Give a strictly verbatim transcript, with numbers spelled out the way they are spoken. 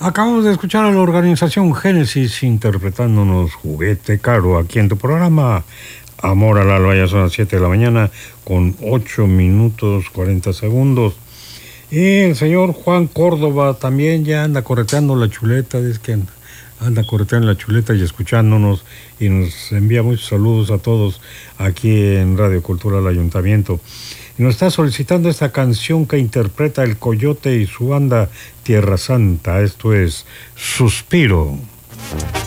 Acabamos de escuchar a la organización Génesis interpretándonos Juguete Caro aquí en tu programa Amor al Alba. Ya son las siete de la mañana con ocho minutos cuarenta segundos. Y el señor Juan Córdoba también ya anda correteando la chuleta, es que anda, anda correteando la chuleta y escuchándonos, y nos envía muchos saludos a todos aquí en Radio Cultura del Ayuntamiento. Y nos está solicitando esta canción que interpreta el Coyote y su banda Tierra Santa. Esto es Suspiro.